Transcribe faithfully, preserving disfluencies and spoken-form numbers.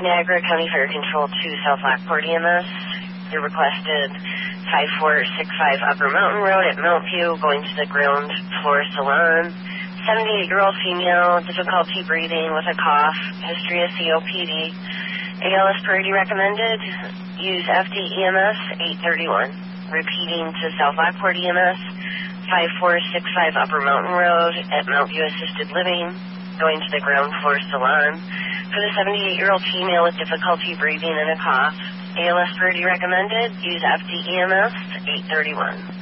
Niagara County Fire Control to South Lockport E M S. You're requested five four six five Upper Mountain Road at Mount View, going to the ground floor salon. seventy-eight-year-old female, difficulty breathing with a cough, history of C O P D. A L S priority recommended. Use F D E M S eight thirty-one. Repeating to South Lockport E M S, five four six five Upper Mountain Road at Mount View Assisted Living, going to the ground floor salon. For the seventy-eight-year-old female with difficulty breathing and a cough, A L S priority recommended. Use F D E M S eight thirty-one.